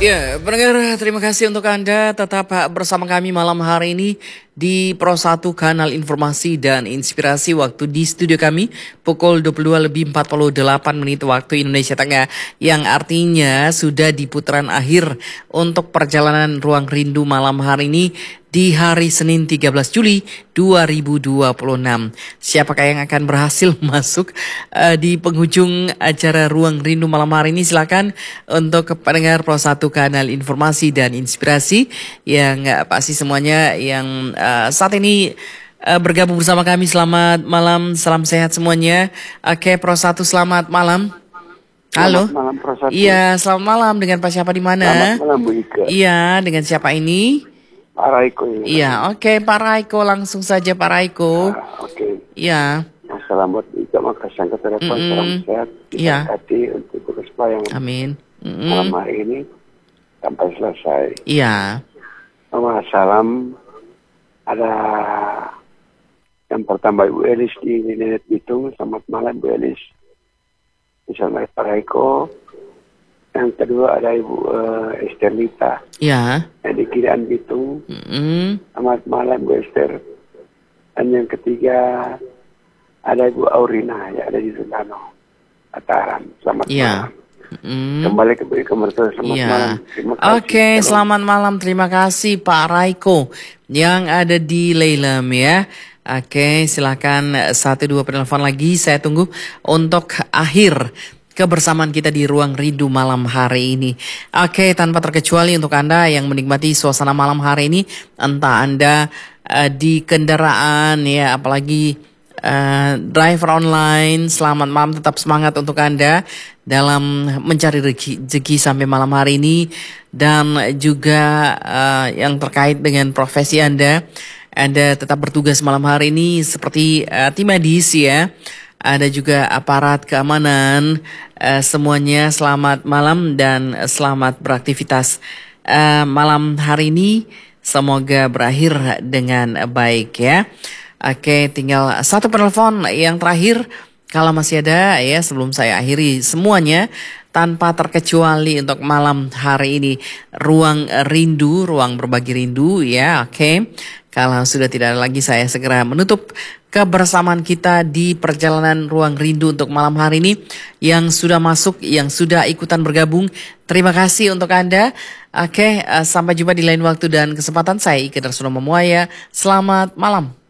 Ya, pendengar, terima kasih untuk Anda tetap bersama kami malam hari ini di Pro 1 Kanal Informasi dan Inspirasi. Waktu di studio kami pukul 22:48 waktu Indonesia Tengah, yang artinya sudah di putaran akhir untuk perjalanan Ruang Rindu malam hari ini di hari Senin 13 Juli 2026. Siapakah yang akan berhasil masuk di penghujung acara Ruang Rindu malam hari ini? Silakan untuk pendengar Pro 1 Kanal Informasi dan Inspirasi yang pasti semuanya yang saat ini bergabung bersama kami. Selamat malam, salam sehat semuanya. Oke, Pro 1 selamat malam. Halo. Selamat malam, Pro 1. Iya, selamat malam. Dengan Pak siapa di mana? Selamat malam, Bu Ika. Iya, dengan siapa ini? Pak Raiko. Iya, oke, Pak Raiko, langsung saja Pak Raiko. Oke. Iya. Selamat Ika, makasih yang ketelepon, salam sehat. Iya. Hati untuk tugas yang Amin. malam hari ini sampai selesai. Iya. Salam. Ada yang pertama Ibu Elis di Nenet Bitung. Selamat malam Bu Elis. Misalnya Pak Raiko. Yang kedua ada Ibu Esterlita. Iya. Di Kiraan Bitung. Selamat malam Bu Ester. Dan yang ketiga ada Ibu Aurina, ya, ada di Sundano Ataran. Selamat malam. Kembali ke Mertua. Selamat malam. Terima kasih. Oke, selamat malam. Terima kasih Pak Raiko yang ada di Leilem ya. Oke, silakan 1-2 penelpon lagi. Saya tunggu untuk akhir kebersamaan kita di Ruang Rindu malam hari ini. Oke, tanpa terkecuali untuk Anda yang menikmati suasana malam hari ini, entah Anda di kendaraan ya, apalagi driver online, selamat malam, tetap semangat untuk Anda dalam mencari rezeki sampai malam hari ini. Dan juga yang terkait dengan profesi Anda tetap bertugas malam hari ini seperti tim medis ya. Ada juga aparat keamanan, semuanya selamat malam dan selamat beraktivitas malam hari ini. Semoga berakhir dengan baik ya. Oke, tinggal satu penelpon yang terakhir kalau masih ada ya, sebelum saya akhiri semuanya tanpa terkecuali untuk malam hari ini. Ruang Rindu, ruang berbagi rindu ya. Oke, kalau sudah tidak ada lagi, saya segera menutup kebersamaan kita di perjalanan Ruang Rindu untuk malam hari ini. Yang sudah masuk, yang sudah ikutan bergabung, terima kasih untuk Anda. Oke, sampai jumpa di lain waktu dan kesempatan. Saya Ika Darsono Memuaya. Selamat malam.